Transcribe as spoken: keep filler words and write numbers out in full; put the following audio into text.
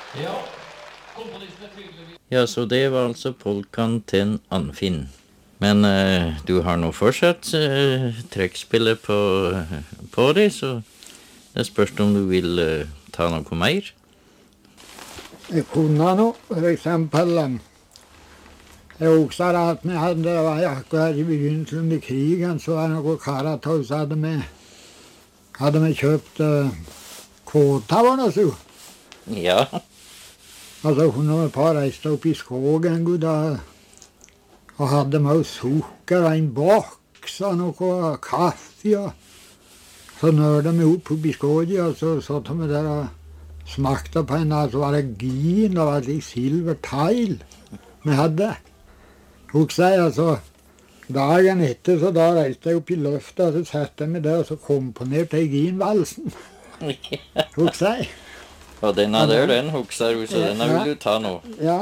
Ja, komponisten er tydelig. Ja, så det var altså polkan til Anfinn. Men eh, du har nå fortsatt eh, trekkspillet på, på det, så det spørs om du vil eh, ta noe mer. Jeg kunne nå, for eksempel, jeg husker at vi hadde, det var akkurat i begynnelsen av krigen, så var det noen karer til oss hadde vi, hadde vi kjøpt uh, kåta, var det så. Ja. Altså, hun og et par reiste opp i skogen en god dag, og hadde med oss sukker og en boks og noe kaffe, og så nørde vi opp opp i skogen, og så satt vi der og smakte på henne, og så var det gin, og var det silverteil vi hadde. Husker jeg, altså, dagen etter, så da reiste jeg opp i løftet, og så satte jeg meg der, og så komponerte jeg ginvalsen. Husker jeg. Og denne der, den hukser du, så denne vil du ta nå. Ja.